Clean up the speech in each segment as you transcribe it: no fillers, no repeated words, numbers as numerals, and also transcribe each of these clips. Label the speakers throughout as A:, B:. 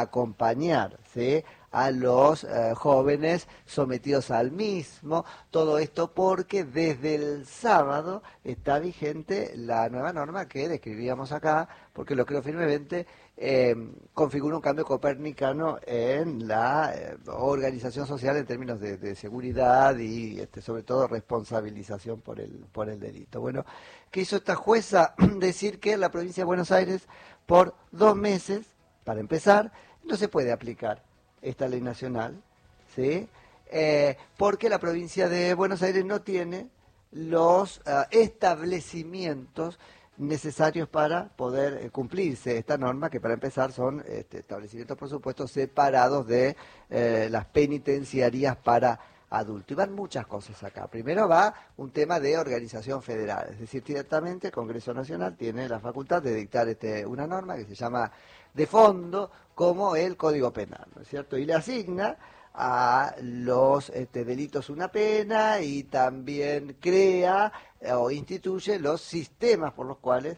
A: acompañar, ¿sí?, a los jóvenes sometidos al mismo. Todo esto porque desde el sábado está vigente la nueva norma que describíamos acá, porque lo creo firmemente, configura un cambio copernicano en la organización social en términos de seguridad y sobre todo responsabilización por el delito. Bueno, ¿qué hizo esta jueza? Decir que en la provincia de Buenos Aires por 2 meses, para empezar, no se puede aplicar esta ley nacional, ¿sí? Porque la provincia de Buenos Aires no tiene los establecimientos necesarios para poder cumplirse esta norma, que para empezar son establecimientos, por supuesto, separados de las penitenciarías para adultos. Y van muchas cosas acá. Primero va un tema de organización federal, es decir, directamente el Congreso Nacional tiene la facultad de dictar una norma que se llama de fondo como el Código Penal, ¿no es cierto? Y le asigna a los delitos una pena y también crea o instituye los sistemas por los cuales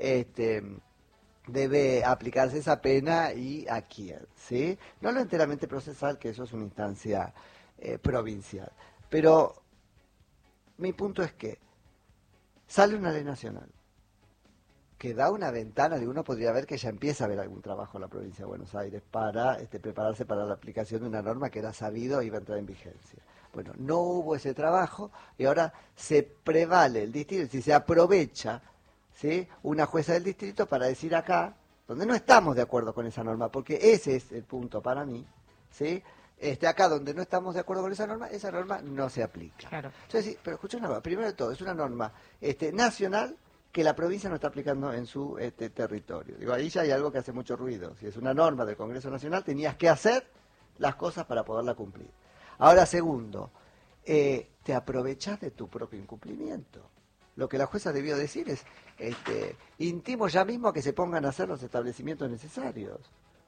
A: debe aplicarse esa pena y a quién, ¿sí? No lo enteramente procesal, que eso es una instancia provincial. Pero mi punto es que sale una ley nacional que da una ventana de uno podría ver que ya empieza a haber algún trabajo en la provincia de Buenos Aires para prepararse para la aplicación de una norma que era sabido iba a entrar en vigencia. Bueno, no hubo ese trabajo y ahora se prevale el distrito, si se aprovecha, ¿sí?, una jueza del distrito para decir acá, donde no estamos de acuerdo con esa norma, porque ese es el punto para mí, ¿sí?, acá donde no estamos de acuerdo con esa norma no se aplica. Claro. Entonces, sí, pero escucha una cosa, primero de todo, es una norma nacional que la provincia no está aplicando en su territorio. Digo, ahí ya hay algo que hace mucho ruido. Si es una norma del Congreso Nacional, tenías que hacer las cosas para poderla cumplir. Ahora, segundo, te aprovechás de tu propio incumplimiento. Lo que la jueza debió decir es, intimo ya mismo a que se pongan a hacer los establecimientos necesarios.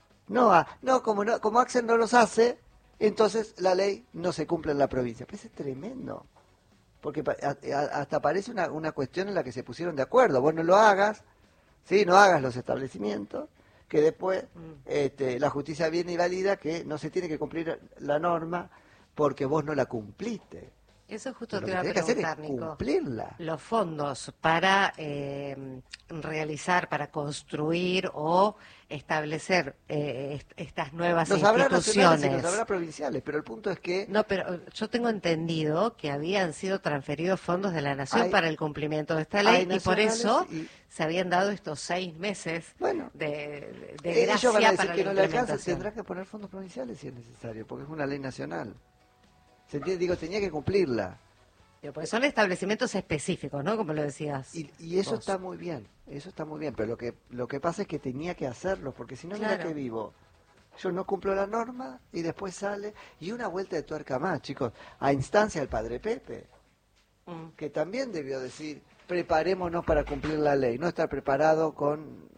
A: Como Axel no los hace, entonces la ley no se cumple en la provincia. Pero eso es tremendo. Porque hasta parece una cuestión en la que se pusieron de acuerdo. Vos no lo hagas, ¿sí?, no hagas los establecimientos, que después la justicia viene y valida que no se tiene que cumplir la norma porque vos no la cumpliste.
B: Eso justo
A: Lo
B: te iba a
A: que tenés que
B: preguntar,
A: hacer es
B: Nico.
A: cumplirla.
B: Los fondos para realizar, para construir o establecer estas nuevas
A: Los habrá nacionales y
B: instituciones.
A: los habrá provinciales, pero el punto es que...
B: No, pero yo tengo entendido que habían sido transferidos fondos de la Nación para el cumplimiento de esta ley y por eso se habían dado estos 6 meses de gracia
A: ellos van a decir
B: para
A: que
B: la
A: no le alcanza,
B: implementación.
A: tendrán que poner fondos provinciales si es necesario, porque es una ley nacional. ¿Se entiende? Digo, tenía que cumplirla.
B: Porque son establecimientos específicos, ¿no? Como lo decías.
A: Y eso está muy bien, pero lo que pasa es que tenía que hacerlo, porque si no, mira que vivo. Yo no cumplo la norma y después sale. Y una vuelta de tuerca más, chicos, a instancia del padre Pepe, que también debió decir, preparémonos para cumplir la ley, no estar preparado con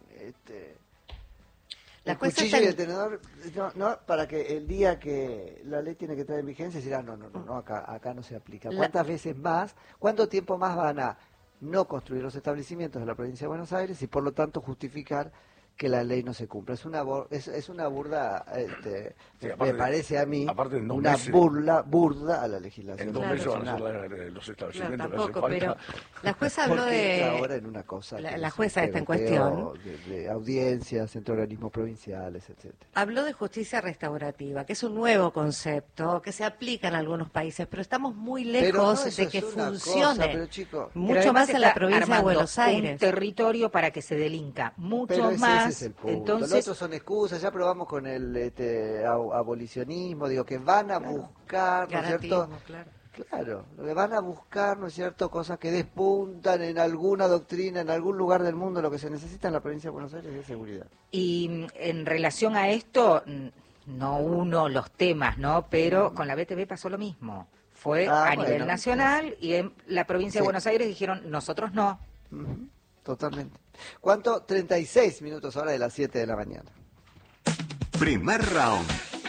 A: el cuchillo y el tenedor, no, para que el día que la ley tiene que estar en vigencia, decir, no, acá no se aplica. ¿Cuántas veces más, cuánto tiempo más van a no construir los establecimientos de la provincia de Buenos Aires y por lo tanto justificar que la ley no se cumpla? Es una burda, me parece a mí, una burda a la legislación.
C: En 2 meses van a ser los establecimientos.
B: Tampoco, pero la jueza habló de...
A: ahora en una cosa
B: la jueza está en cuestión.
A: De audiencias, entre organismos provinciales, etcétera.
B: Habló de justicia restaurativa, que es un nuevo concepto, que se aplica en algunos países, pero estamos muy lejos de que funcione mucho más en la provincia de Buenos Aires.
D: Un territorio para que se delinca mucho más.
A: Ese es el punto.
D: Entonces,
A: los otros son excusas, ya probamos con el abolicionismo, digo que van a buscar, ¿no es cierto? Claro, lo que van a buscar, ¿no es cierto?, cosas que despuntan en alguna doctrina, en algún lugar del mundo. Lo que se necesita en la provincia de Buenos Aires es seguridad.
D: Y en relación a esto, no uno los temas, ¿no? Pero con la BTV pasó lo mismo. Fue a nivel nacional y en la provincia de Buenos Aires dijeron, nosotros no.
A: Totalmente. ¿Cuánto? 36 minutos ahora de las 7 de la mañana.
E: Primer round.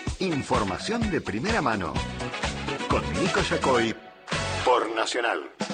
E: Información de primera mano. Con Nico Yacoy por Nacional.